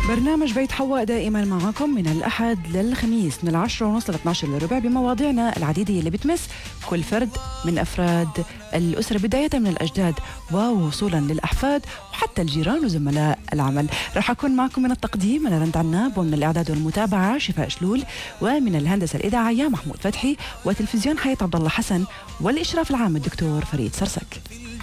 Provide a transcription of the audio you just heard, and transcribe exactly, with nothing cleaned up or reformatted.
برنامج بيت حواء دائما معكم من الأحد للخميس من العشرة ونص للاثنى عشر للربع بمواضيعنا العديدة اللي بتمس كل فرد من أفراد الأسرة، بداية من الأجداد ووصولا للأحفاد وحتى الجيران وزملاء العمل. راح أكون معكم من التقديم أنا رند عناب، ومن الإعداد والمتابعة شفاء شلول، ومن الهندسة الإذاعية محمود فتحي، وتلفزيون حياة عبد الله حسن، والإشراف العام الدكتور فريد سرسك.